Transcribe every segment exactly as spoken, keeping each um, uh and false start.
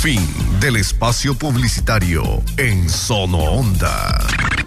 Fin del espacio publicitario en Sono Onda.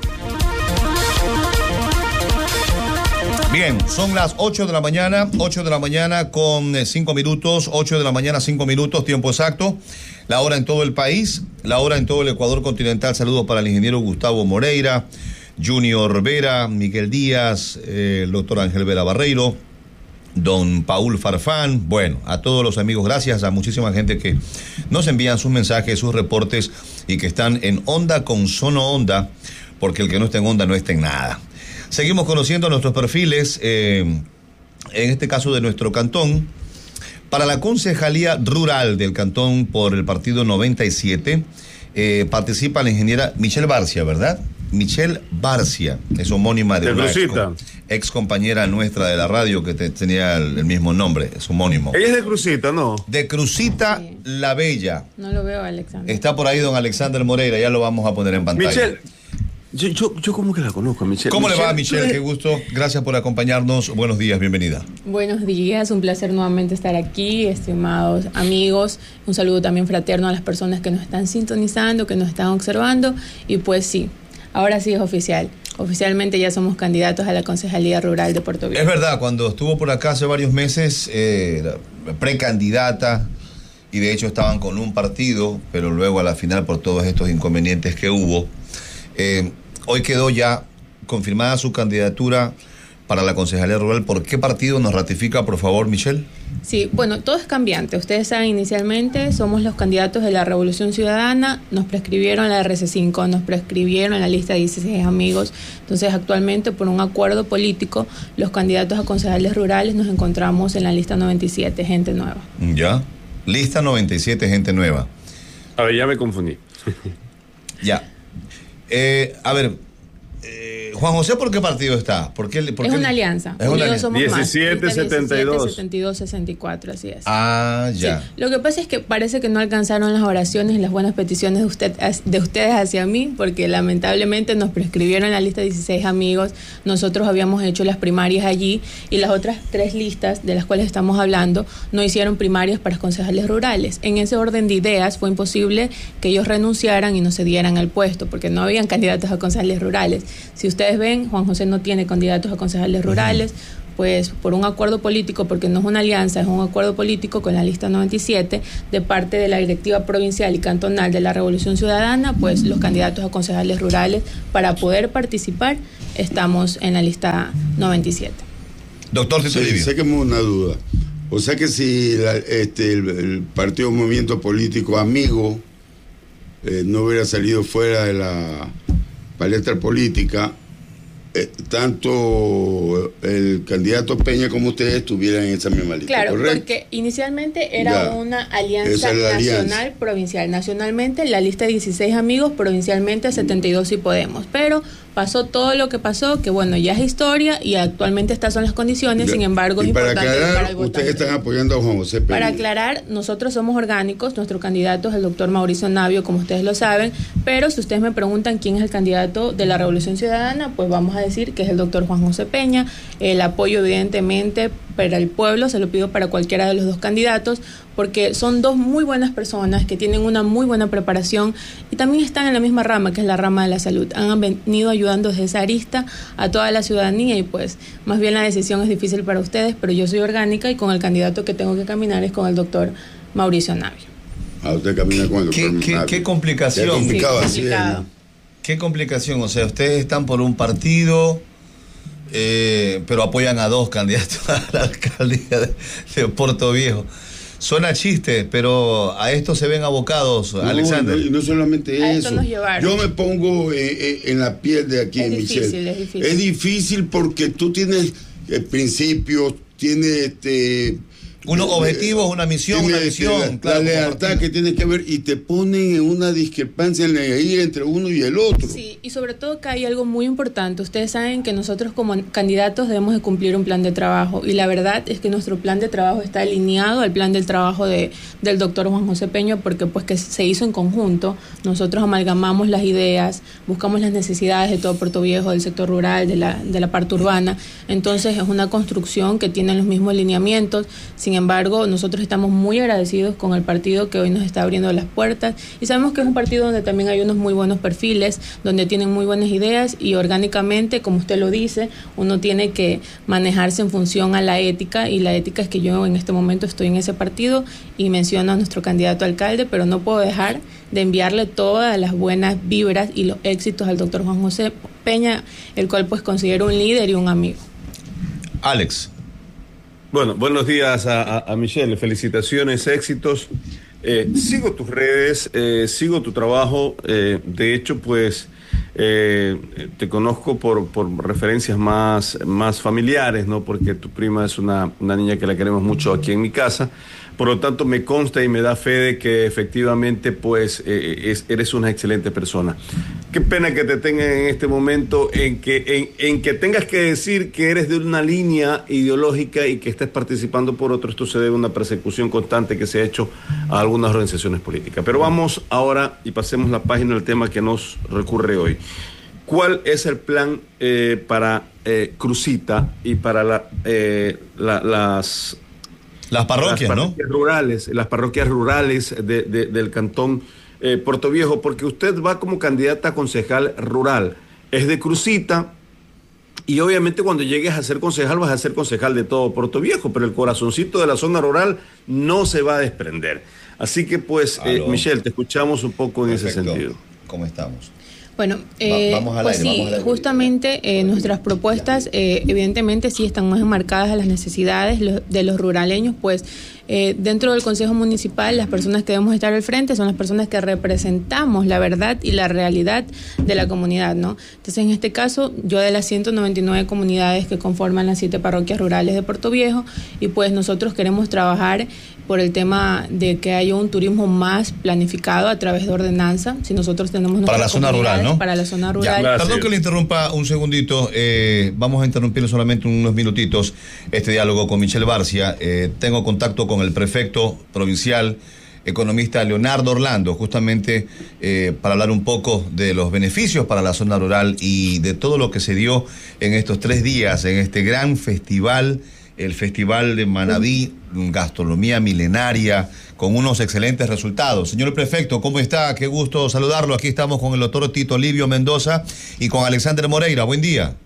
Bien, son las ocho de la mañana, ocho de la mañana con cinco minutos, ocho de la mañana, cinco minutos, tiempo exacto. La hora en todo el país, la hora en todo el Ecuador continental. Saludos para el ingeniero Gustavo Moreira, Junior Vera, Miguel Díaz, eh, el doctor Ángel Vera Barreiro, don Paul Farfán. Bueno, a todos los amigos, gracias a muchísima gente que nos envían sus mensajes, sus reportes y que están en onda con Sono Onda, porque el que no está en onda no está en nada. Seguimos conociendo nuestros perfiles, eh, en este caso de nuestro cantón. Para la concejalía rural del cantón por el partido noventa y siete, eh, participa la ingeniera Michelle Barcia, ¿verdad? Michelle Barcia, es homónima de, de una ex, ex compañera nuestra de la radio que te, tenía el, el mismo nombre, es homónimo. Ella es de Crucita, ¿no? De Crucita, sí. La Bella. No lo veo, Alexander. Está por ahí don Alexander Moreira, ya lo vamos a poner en pantalla. Michelle. Yo, yo, yo como que la conozco, Michelle. ¿Cómo Michelle, le va, Michelle? Qué gusto. Gracias por acompañarnos. Buenos días, bienvenida. Buenos días, un placer nuevamente estar aquí, estimados amigos. Un saludo también fraterno a las personas que nos están sintonizando, que nos están observando. Y pues sí, ahora sí es oficial. Oficialmente ya somos candidatos a la Concejalía Rural de Puerto Viejo. Es verdad, cuando estuvo por acá hace varios meses, eh, precandidata, y de hecho estaban con un partido, pero luego a la final por todos estos inconvenientes que hubo, eh, hoy quedó ya confirmada su candidatura para la Concejalía Rural. ¿Por qué partido nos ratifica, por favor, Michelle? Sí, bueno, todo es cambiante. Ustedes saben, inicialmente somos los candidatos de la Revolución Ciudadana, nos prescribieron la R C cinco, nos prescribieron la lista de dieciséis amigos. Entonces, actualmente, por un acuerdo político, los candidatos a concejales rurales nos encontramos en la lista noventa y siete, gente nueva. Ya, lista noventa y siete, gente nueva. A ver, ya me confundí. Ya. Eh, a ver, eh, Juan José, ¿por qué partido está? ¿Por qué, por es qué una le... alianza. Es una alianza. Somos diecisiete, setenta y dos. setenta y dos, sesenta y cuatro, así es. Ah, ya. Sí. Lo que pasa es que parece que no alcanzaron las oraciones y las buenas peticiones de, usted, de ustedes hacia mí, porque lamentablemente nos prescribieron la lista de dieciséis amigos. Nosotros habíamos hecho las primarias allí y las otras tres listas de las cuales estamos hablando no hicieron primarias para concejales rurales. En ese orden de ideas fue imposible que ellos renunciaran y no se dieran al puesto, porque no habían candidatos a concejales rurales. Si ustedes ven, Juan José no tiene candidatos a concejales rurales, uh-huh. Pues por un acuerdo político, porque no es una alianza, es un acuerdo político con la lista noventa y siete, de parte de la directiva provincial y cantonal de la Revolución Ciudadana, pues los candidatos a concejales rurales, para poder participar, estamos en la lista noventa y siete. Doctor Tito Livio. Sí, sáqueme una duda. O sea que si la, este, el, el partido Movimiento Político Amigo eh, no hubiera salido fuera de la palestra política, Eh, tanto el candidato Peña como ustedes estuvieran en esa misma lista. Claro, ¿correcto? porque inicialmente era ya. una alianza la nacional alianza. provincial. Nacionalmente la lista de dieciséis amigos, provincialmente setenta y dos y Podemos. Pero pasó todo lo que pasó, que bueno, ya es historia y actualmente estas son las condiciones, ya. Sin embargo y es para importante aclarar, para el votante. ustedes están apoyando a Juan José Peña. Para aclarar, nosotros somos orgánicos, nuestro candidato es el doctor Mauricio Navio, como ustedes lo saben, pero si ustedes me preguntan quién es el candidato de la Revolución Ciudadana, pues vamos a decir que es el doctor Juan José Peña. El apoyo evidentemente para el pueblo se lo pido para cualquiera de los dos candidatos, porque son dos muy buenas personas que tienen una muy buena preparación y también están en la misma rama, que es la rama de la salud. Han venido ayudando desde esa arista a toda la ciudadanía y pues más bien la decisión es difícil para ustedes, pero yo soy orgánica y con el candidato que tengo que caminar es con el doctor Mauricio Navio. Ah, usted camina con el doctor ¿Qué, qué, qué complicación? Qué complicado, sí, así complicado. es, ¿no? Qué complicación, o sea, ustedes están por un partido, eh, pero apoyan a dos candidatos a la alcaldía de, de Puerto Viejo. Suena chiste, pero a esto se ven abocados, no, Alexander. No, no solamente a eso. Yo me pongo eh, eh, en la piel de aquí, es Michelle. Difícil, es difícil. Es difícil porque tú tienes eh, principios, tienes este... unos objetivos, una misión, una visión. La, claro, la lealtad que tiene que ver y te ponen en una discrepancia en la ir entre uno y el otro. Sí, Y sobre todo que hay algo muy importante. Ustedes saben que nosotros como candidatos debemos de cumplir un plan de trabajo, y la verdad es que nuestro plan de trabajo está alineado al plan del trabajo de, del doctor Juan José Peña, porque pues que se hizo en conjunto. Nosotros amalgamamos las ideas, buscamos las necesidades de todo Puerto Viejo, del sector rural, de la, de la parte urbana. Entonces es una construcción que tiene los mismos lineamientos. Sin embargo, nosotros estamos muy agradecidos con el partido que hoy nos está abriendo las puertas, y sabemos que es un partido donde también hay unos muy buenos perfiles, donde tienen muy buenas ideas, y orgánicamente, como usted lo dice, uno tiene que manejarse en función a la ética, y la ética es que yo en este momento estoy en ese partido y menciono a nuestro candidato a alcalde, pero no puedo dejar de enviarle todas las buenas vibras y los éxitos al doctor Juan José Peña, el cual pues considero un líder y un amigo. Alex. Bueno, buenos días a, a, a Michelle, felicitaciones, éxitos. Eh, sigo tus redes, eh, sigo tu trabajo, eh, de hecho pues eh, te conozco por, por referencias más, más familiares, ¿no? Porque tu prima es una, una niña que la queremos mucho aquí en mi casa. Por lo tanto, me consta y me da fe de que efectivamente pues eh, es, eres una excelente persona. Qué pena que te tengan en este momento en que, en, en que tengas que decir que eres de una línea ideológica y que estés participando por otro. Esto se debe a una persecución constante que se ha hecho a algunas organizaciones políticas. Pero vamos ahora y pasemos la página del tema que nos recurre hoy. ¿Cuál es el plan eh, para eh, Crucita y para la, eh, la, las... Las parroquias, las parroquias ¿no? rurales, las parroquias rurales de, de, del cantón eh, Puerto Viejo, porque usted va como candidata a concejal rural, es de Crucita, y obviamente cuando llegues a ser concejal vas a ser concejal de todo Puerto Viejo, pero el corazoncito de la zona rural no se va a desprender. Así que pues, eh, Michelle, te escuchamos un poco en Perfecto. Ese sentido. ¿Cómo estamos? Bueno, eh, Va, vamos al pues aire, sí, vamos al aire. Justamente eh, nuestras propuestas eh, evidentemente sí están más enmarcadas a las necesidades de los ruraleños, pues eh, dentro del Consejo Municipal las personas que debemos estar al frente son las personas que representamos la verdad y la realidad de la comunidad, ¿no? Entonces, en este caso, yo de las ciento noventa y nueve comunidades que conforman las siete parroquias rurales de Puerto Viejo, y pues nosotros queremos trabajar por el tema de que haya un turismo más planificado a través de ordenanza. Si nosotros tenemos para la zona rural, ¿no? Para la zona rural. Ya, perdón que le interrumpa un segundito. Eh, vamos a interrumpir solamente unos minutitos este diálogo con Michelle Barcia. Eh, tengo contacto con el prefecto provincial, economista Leonardo Orlando, justamente eh, para hablar un poco de los beneficios para la zona rural y de todo lo que se dio en estos tres días, en este gran festival, el Festival de Manabí, gastronomía milenaria, con unos excelentes resultados. Señor prefecto, ¿cómo está? Qué gusto saludarlo. Aquí estamos con el doctor Tito Livio Mendoza y con Alexander Moreira. Buen día.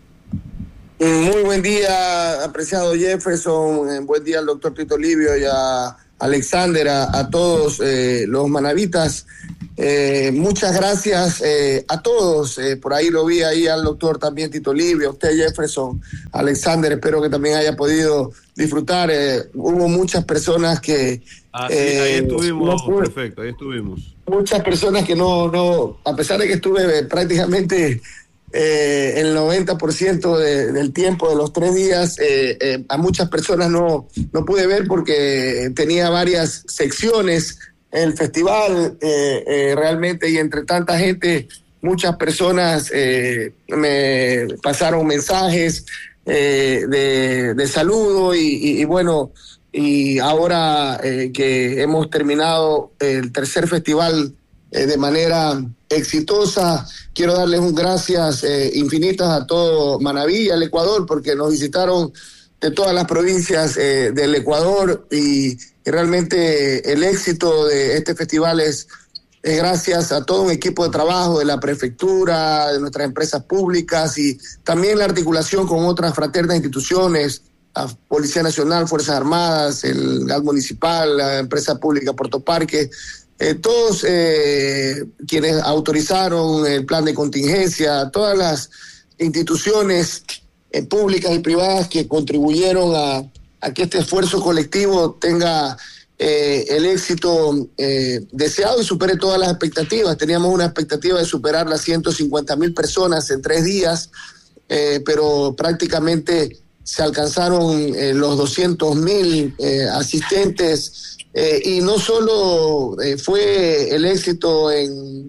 Muy buen día, apreciado Jefferson. Buen día al doctor Tito Livio y a Alexander, a, a todos eh, los manavitas. Eh, muchas gracias eh, a todos. Eh, por ahí lo vi ahí al doctor también Tito Livio, a usted Jefferson, Alexander, espero que también haya podido disfrutar. Eh, hubo muchas personas que... Ah, sí, eh, ahí estuvimos, no, perfecto, ahí estuvimos. Muchas personas que no, no, a pesar de que estuve prácticamente eh, el noventa por ciento de, del tiempo de los tres días, eh, eh, a muchas personas no, no pude ver porque tenía varias secciones el festival, eh, eh, realmente, y entre tanta gente, muchas personas eh, me pasaron mensajes eh, de, de saludo y, y, y bueno, y ahora eh, que hemos terminado el tercer festival eh, de manera exitosa, quiero darles un gracias eh, infinitas a todo Manabí y al Ecuador, porque nos visitaron de todas las provincias eh, del Ecuador, y, y realmente el éxito de este festival es, es gracias a todo un equipo de trabajo de la prefectura, de nuestras empresas públicas y también la articulación con otras fraternas instituciones, la Policía Nacional, Fuerzas Armadas, el G A T Municipal, la empresa pública Puerto Parque, eh, todos eh, quienes autorizaron el plan de contingencia, todas las instituciones eh, públicas y privadas que contribuyeron a, a que este esfuerzo colectivo tenga eh, el éxito eh, deseado y supere todas las expectativas. Teníamos una expectativa de superar las ciento cincuenta mil personas en tres días, eh, pero prácticamente se alcanzaron eh, los doscientos mil eh, asistentes, eh, y no solo eh, fue el éxito en,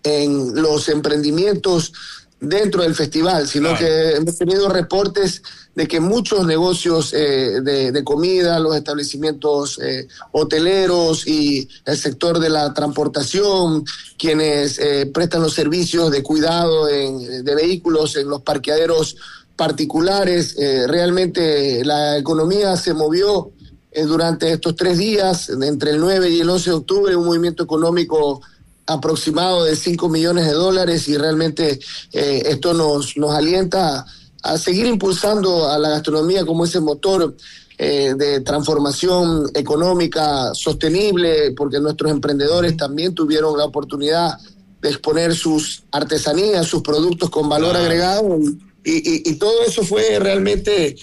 en los emprendimientos dentro del festival, sino claro. que hemos tenido reportes de que muchos negocios eh, de, de comida, los establecimientos eh, hoteleros y el sector de la transportación, quienes eh, prestan los servicios de cuidado en, de vehículos en los parqueaderos particulares, eh, realmente la economía se movió eh, durante estos tres días, entre el nueve y el once de octubre, un movimiento económico aproximado de cinco millones de dólares, y realmente eh, esto nos, nos alienta a, a seguir impulsando a la gastronomía como ese motor eh, de transformación económica sostenible, porque nuestros emprendedores también tuvieron la oportunidad de exponer sus artesanías, sus productos con valor ah. agregado, y, y, y todo eso fue realmente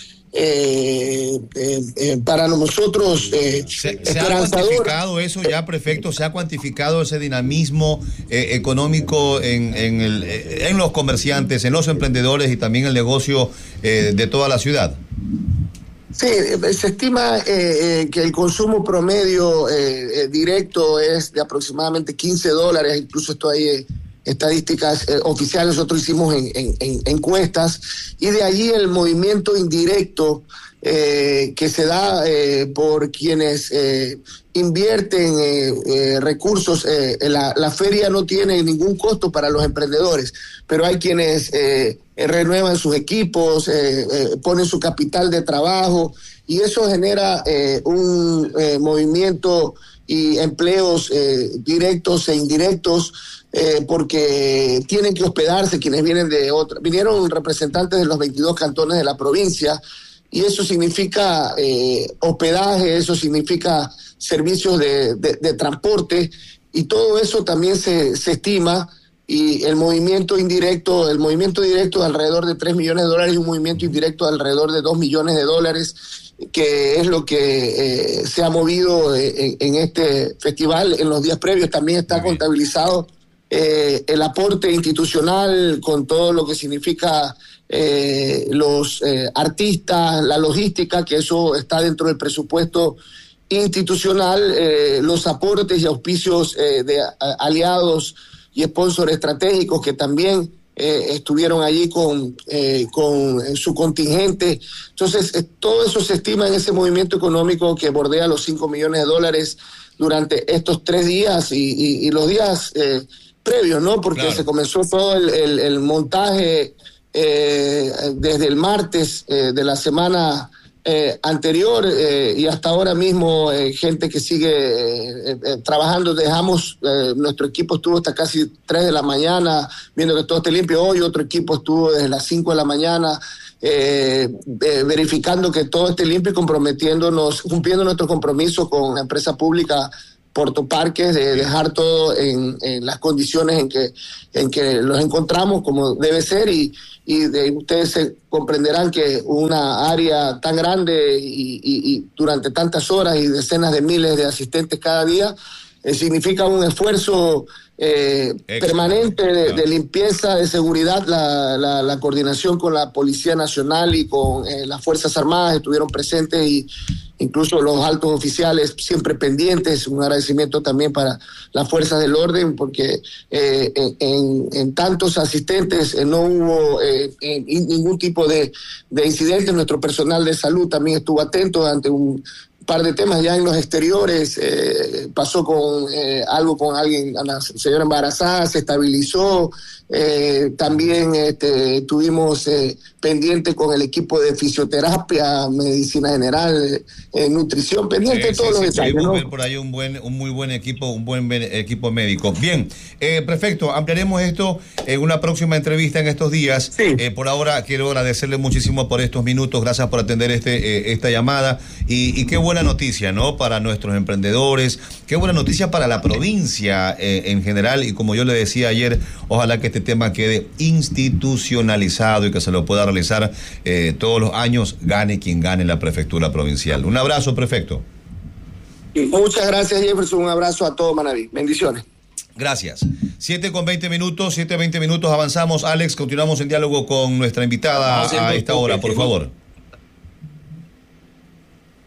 Eh, eh, eh, para nosotros eh, ¿Se, ¿Se ha cuantificado eso ya, prefecto? ¿Se ha cuantificado ese dinamismo eh, económico en, en, el, en los comerciantes, en los emprendedores y también el negocio eh, de toda la ciudad? Sí, se estima eh, eh, que el consumo promedio eh, eh, directo es de aproximadamente quince dólares, incluso esto ahí eh, estadísticas eh, oficiales, nosotros hicimos en, en, en encuestas, y de allí el movimiento indirecto eh, que se da eh, por quienes eh, invierten eh, eh, recursos. Eh, la, la feria no tiene ningún costo para los emprendedores, pero hay quienes eh, renuevan sus equipos, eh, eh, ponen su capital de trabajo, y eso genera eh, un eh, movimiento y empleos eh, directos e indirectos, eh, porque tienen que hospedarse quienes vienen de otra. Vinieron representantes de los veintidós cantones de la provincia, y eso significa eh, hospedaje, eso significa servicios de, de, de transporte, y todo eso también se, se estima. Y el movimiento indirecto, el movimiento directo de alrededor de tres millones de dólares y un movimiento indirecto de alrededor de dos millones de dólares, que es lo que eh, se ha movido en, en este festival. En los días previos también está contabilizado eh, el aporte institucional con todo lo que significa eh, los eh, artistas, la logística, que eso está dentro del presupuesto institucional, eh, los aportes y auspicios eh, de a, aliados y sponsors estratégicos que también eh, estuvieron allí con, eh, con su contingente. Entonces, eh, todo eso se estima en ese movimiento económico que bordea los cinco millones de dólares durante estos tres días y, y, y los días eh, previos, ¿no? Porque claro. se comenzó todo el, el, el montaje eh, desde el martes eh, de la semana Eh, anterior eh, y hasta ahora mismo eh, gente que sigue eh, eh, trabajando. Dejamos, eh, nuestro equipo estuvo hasta casi tres de la mañana viendo que todo esté limpio. Hoy otro equipo estuvo desde las cinco de la mañana eh, eh, verificando que todo esté limpio y comprometiéndonos, cumpliendo nuestro compromiso con la empresa pública Puerto Parques, de dejar todo en, en las condiciones en que en que los encontramos como debe ser, y, y de, ustedes se comprenderán que una área tan grande y, y, y durante tantas horas y decenas de miles de asistentes cada día eh, significa un esfuerzo eh, permanente de, de limpieza, de seguridad. La, la, la coordinación con la Policía Nacional y con eh, las Fuerzas Armadas estuvieron presentes, y incluso los altos oficiales siempre pendientes. Un agradecimiento también para las fuerzas del orden, porque eh, en, en tantos asistentes eh, no hubo eh, en, en ningún tipo de, de incidente. Nuestro personal de salud también estuvo atento ante un par de temas ya en los exteriores. Eh, pasó con eh, algo con alguien, una señora embarazada, se estabilizó. Eh, también este, tuvimos eh, pendiente con el equipo de fisioterapia, medicina general, eh, nutrición, pendiente de sí, todos sí, los sí, detalles, ¿no? Ver por ahí un buen, un muy buen equipo, un buen equipo médico. Bien, eh, prefecto, ampliaremos esto en una próxima entrevista en estos días. Sí. Eh, por ahora quiero agradecerle muchísimo por estos minutos, gracias por atender este eh, esta llamada, y, y qué buena noticia, ¿no? Para nuestros emprendedores, qué buena noticia para la provincia eh, en general, y como yo le decía ayer, ojalá que este tema quede institucionalizado y que se lo pueda realizar eh, todos los años, gane quien gane la prefectura provincial. Un abrazo, prefecto. Muchas gracias, Jefferson. Un abrazo a todo Manaví. Bendiciones. Gracias. siete con veinte minutos, siete veinte minutos, avanzamos. Alex, continuamos en diálogo con nuestra invitada a esta hora, por favor.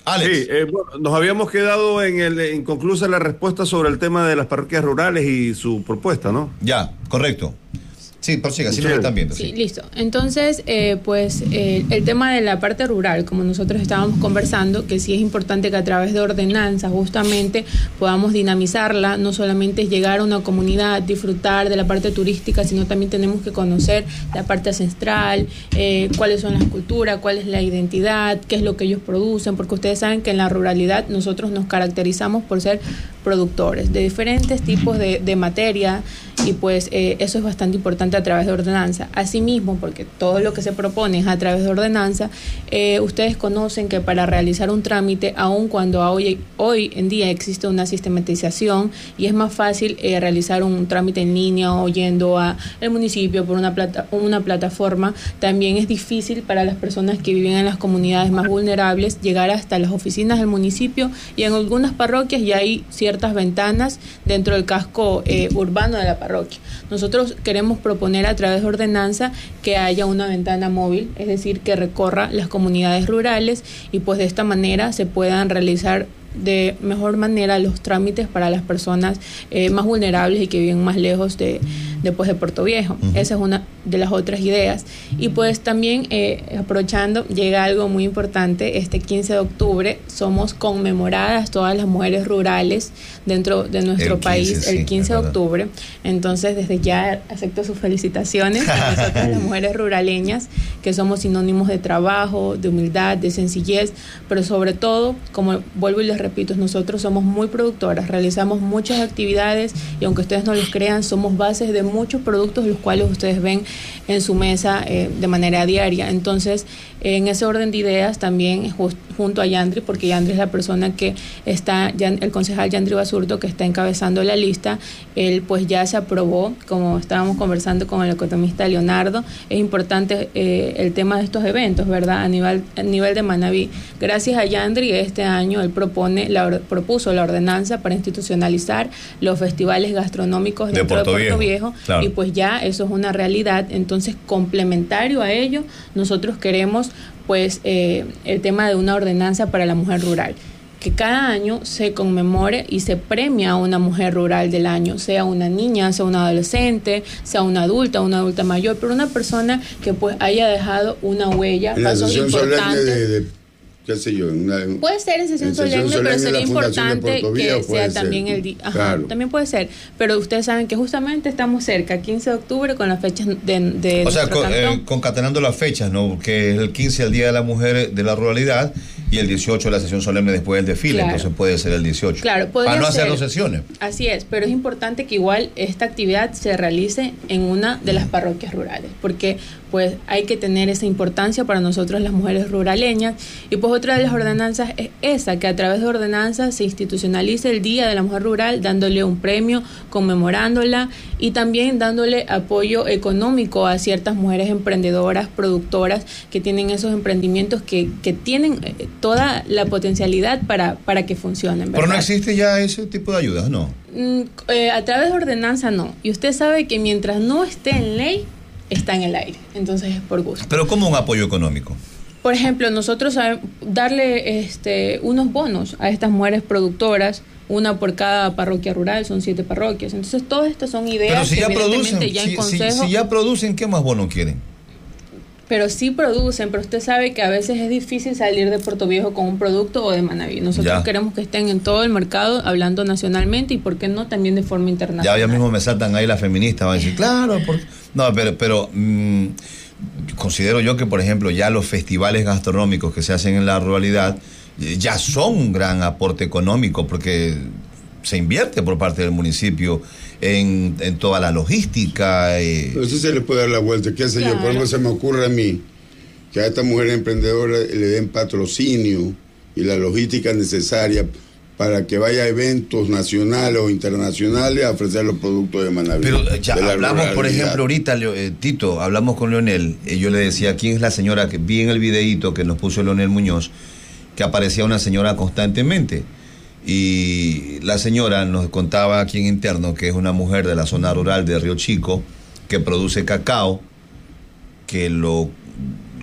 Alex. Sí, eh, bueno, nos habíamos quedado en el inconclusa la respuesta sobre el tema de las parroquias rurales y su propuesta, ¿no? Ya, correcto. Sí, prosiga, así nos están viendo. Sí, sí. listo. Entonces, eh, pues eh, el tema de la parte rural, como nosotros estábamos conversando, que sí es importante que a través de ordenanzas justamente podamos dinamizarla, no solamente es llegar a una comunidad, disfrutar de la parte turística, sino también tenemos que conocer la parte ancestral, eh, cuáles son las culturas, cuál es la identidad, qué es lo que ellos producen, porque ustedes saben que en la ruralidad nosotros nos caracterizamos por ser productores de diferentes tipos de, de materia, y pues eh, eso es bastante importante a través de ordenanza. Asimismo, porque todo lo que se propone es a través de ordenanza, eh, ustedes conocen que para realizar un trámite, aun cuando hoy, hoy en día existe una sistematización y es más fácil eh, realizar un trámite en línea o yendo a el municipio por una, plata, una plataforma, también es difícil para las personas que viven en las comunidades más vulnerables llegar hasta las oficinas del municipio, y en algunas parroquias ya hay ciertas ventanas dentro del casco eh, urbano de la parroquia. Nosotros queremos proponer a través de ordenanza que haya una ventana móvil, es decir, que recorra las comunidades rurales, y pues de esta manera se puedan realizar de mejor manera los trámites para las personas eh, más vulnerables y que viven más lejos de, después de Puerto Viejo. Uh-huh. Esa es una de las otras ideas. Y pues también eh, aprovechando, llega algo muy importante. Este quince de octubre somos conmemoradas todas las mujeres rurales dentro de nuestro el quince, país el quince sí, de octubre. Entonces desde ya acepto sus felicitaciones a nosotras las mujeres ruraleñas, que somos sinónimos de trabajo, de humildad, de sencillez, pero sobre todo, como vuelvo y les repito, nosotros somos muy productoras, realizamos muchas actividades, y aunque ustedes no los crean, somos bases de muchos productos los cuales ustedes ven en su mesa eh, de manera diaria. Entonces, en ese orden de ideas también just, junto a Yandri, porque Yandri es la persona que está, el concejal Yandri Basurto, que está encabezando la lista, él pues ya se aprobó, como estábamos conversando con el economista Leonardo. Es importante eh, el tema de estos eventos, ¿verdad? A nivel, a nivel de Manabí. Gracias a Yandri, este año él propone la, propuso la ordenanza para institucionalizar los festivales gastronómicos de dentro Puerto de Puerto Viejo, Viejo, claro. Y pues ya eso es una realidad. Entonces, complementario a ello, nosotros queremos pues eh, el tema de una ordenanza para la mujer rural, que cada año se conmemore y se premia a una mujer rural del año, sea una niña, sea una adolescente, sea una adulta, una adulta mayor, pero una persona que pues haya dejado una huella, en la pasos sesión importantes. De, de, qué sé yo, en una, puede ser en sesión, en sesión solemne, pero sería importante que sea también el día. Ajá, claro. También puede ser, pero ustedes saben que justamente estamos cerca, quince de octubre, con las fechas de, de o sea, con, eh, concatenando las fechas, ¿no? Porque el quince el Día de la Mujer de la Ruralidad y el dieciocho la sesión solemne después del desfile, claro. Entonces puede ser el dieciocho. Claro, para no ser, hacer dos sesiones. Así es, pero es importante que igual esta actividad se realice en una de las parroquias rurales, porque pues hay que tener esa importancia para nosotros las mujeres ruraleñas. Y pues otra de las ordenanzas es esa, que a través de ordenanzas se institucionalice el Día de la Mujer Rural, dándole un premio, conmemorándola, y también dándole apoyo económico a ciertas mujeres emprendedoras, productoras, que tienen esos emprendimientos que, que tienen toda la potencialidad para, para que funcionen, ¿verdad? Pero no existe ya ese tipo de ayudas, ¿no? Mm, eh, a través de ordenanza no. Y usted sabe que mientras no esté en ley, está en el aire. Entonces es por gusto. Pero ¿cómo un apoyo económico? Por ejemplo, nosotros sabemos darle este, unos bonos a estas mujeres productoras, una por cada parroquia rural, son siete parroquias. Entonces todas estas son ideas. Pero si que ya producen, ya en si, consejo, si, si ya producen, ¿qué más bonos quieren? Pero sí producen, pero usted sabe que a veces es difícil salir de Puerto Viejo con un producto o de Manabí. Nosotros ya. queremos que estén en todo el mercado, hablando nacionalmente y, ¿por qué no?, también de forma internacional. Ya, ya mismo me saltan ahí las feministas, van a decir, claro, porque... no, pero, pero mmm, considero yo que, por ejemplo, ya los festivales gastronómicos que se hacen en la ruralidad ya son un gran aporte económico, porque se invierte por parte del municipio en, en toda la logística. Eh. No sé si se le puede dar la vuelta, qué sé claro. yo, por ejemplo, se me ocurre a mí que a esta mujer emprendedora le den patrocinio y la logística necesaria para que vaya a eventos nacionales o internacionales a ofrecer los productos de Manabí. Pero ya hablamos, por ejemplo, ahorita, eh, Tito, hablamos con Leonel, y yo le decía, ¿quién es la señora? Que vi en el videíto que nos puso Leonel Muñoz, que aparecía una señora constantemente. Y la señora nos contaba aquí en interno que es una mujer de la zona rural de Río Chico, que produce cacao, que lo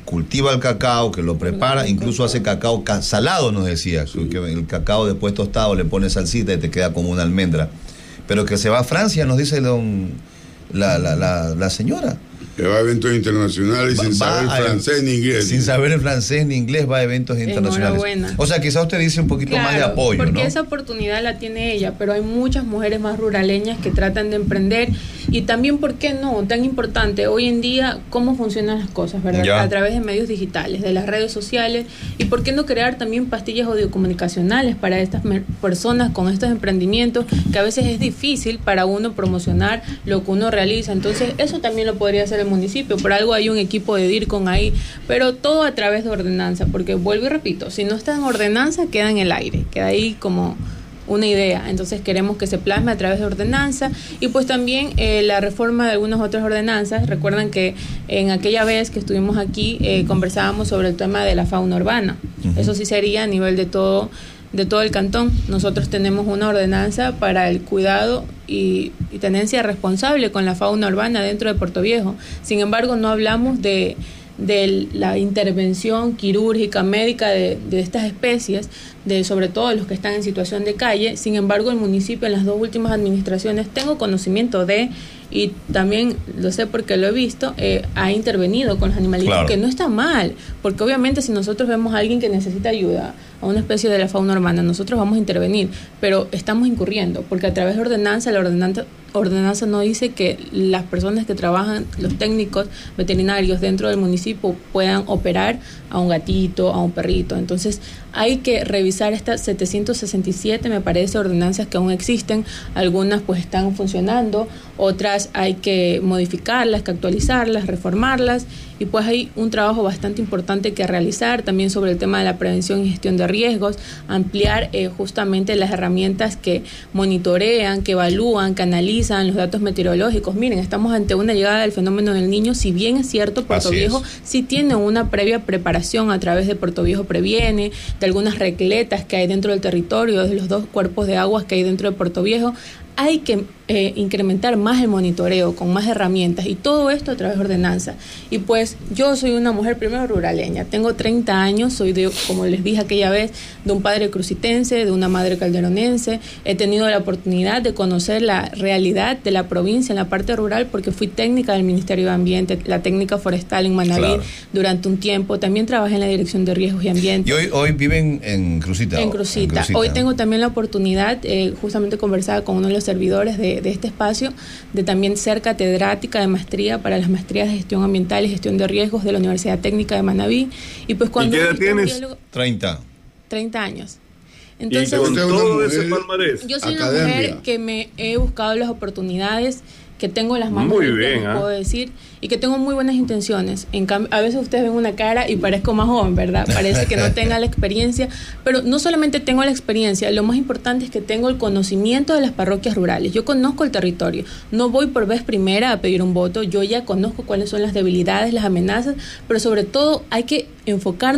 cultiva el cacao, que lo prepara, incluso hace cacao salado, nos decía, sí. que el cacao después tostado le pone salsita y te queda como una almendra. Pero que se va a Francia, nos dice don, la, la, la, la señora. Que va a eventos internacionales va, sin saber a, francés ni inglés. Sin saber el francés ni inglés, va a eventos internacionales. O sea, quizá usted dice un poquito claro, más de apoyo, porque ¿no? esa oportunidad la tiene ella, pero hay muchas mujeres más ruraleñas que tratan de emprender. Y también, ¿por qué no? Tan importante, hoy en día, cómo funcionan las cosas, ¿verdad? Ya. A través de medios digitales, de las redes sociales. Y ¿por qué no crear también pastillas audiocomunicacionales para estas personas con estos emprendimientos, que a veces es difícil para uno promocionar lo que uno realiza? Entonces, eso también lo podría hacer el municipio. Por algo hay un equipo de DIRCON ahí, pero todo a través de ordenanza, porque vuelvo y repito, si no está en ordenanza, queda en el aire, queda ahí como una idea. Entonces queremos que se plasme a través de ordenanza y pues también eh, la reforma de algunas otras ordenanzas. Recuerdan que en aquella vez que estuvimos aquí eh, conversábamos sobre el tema de la fauna urbana. Uh-huh. Eso sí sería a nivel de todo de todo el cantón. Nosotros tenemos una ordenanza para el cuidado y, y tenencia responsable con la fauna urbana dentro de Puerto Viejo. Sin embargo, no hablamos de de la intervención quirúrgica, médica de, de estas especies, de sobre todo los que están en situación de calle. Sin embargo, el municipio en las dos últimas administraciones, tengo conocimiento de, y también lo sé porque lo he visto, eh, ha intervenido con los animalitos, claro. que no está mal, porque obviamente si nosotros vemos a alguien que necesita ayuda, a una especie de la fauna urbana, nosotros vamos a intervenir, pero estamos incurriendo, porque a través de ordenanza, la ordenanza, ordenanza no dice que las personas que trabajan, los técnicos veterinarios dentro del municipio puedan operar a un gatito, a un perrito. Entonces hay que revisar estas setecientos sesenta y siete, me parece, ordenanzas que aún existen. Algunas pues están funcionando, otras hay que modificarlas, que actualizarlas, reformarlas, y pues hay un trabajo bastante importante que realizar también sobre el tema de la prevención y gestión de riesgos, ampliar eh, justamente las herramientas que monitorean, que evalúan, que analizan los datos meteorológicos. Miren, estamos ante una llegada del fenómeno del Niño. Si bien es cierto, Puerto Viejo sí tiene una previa preparación a través de Puerto Viejo Previene, de algunas regletas que hay dentro del territorio, de los dos cuerpos de aguas que hay dentro de Puerto Viejo. Hay que eh, incrementar más el monitoreo con más herramientas, y todo esto a través de ordenanza. Y pues yo soy una mujer primero ruraleña, tengo treinta años, soy de, como les dije aquella vez, de un padre crucitense, de una madre calderonense. He tenido la oportunidad de conocer la realidad de la provincia en la parte rural, porque fui técnica del Ministerio de Ambiente, la técnica forestal en Manabí, claro. durante un tiempo. También trabajé en la Dirección de Riesgos y Ambiente. ¿Y hoy, hoy viven en Crucita? En Crucita. En Crucita. Hoy tengo también la oportunidad, eh, justamente conversaba con uno de los servidores de, de este espacio, de también ser catedrática de maestría para las maestrías de gestión ambiental y gestión de riesgos de la Universidad Técnica de Manabí. Y pues cuando ¿Y qué edad tienes? Diálogo, treinta. treinta años. Entonces, y con todo ese palmarés. Yo soy academia. una mujer que me he buscado las oportunidades, que tengo las manos muy limpias, bien, ¿eh? puedo decir, y que tengo muy buenas intenciones. En cambio, a veces ustedes ven una cara y parezco más joven, ¿verdad? Parece que no tenga la experiencia, pero no solamente tengo la experiencia, lo más importante es que tengo el conocimiento de las parroquias rurales. Yo conozco el territorio, no voy por vez primera a pedir un voto, yo ya conozco cuáles son las debilidades, las amenazas, pero sobre todo hay que enfocarnos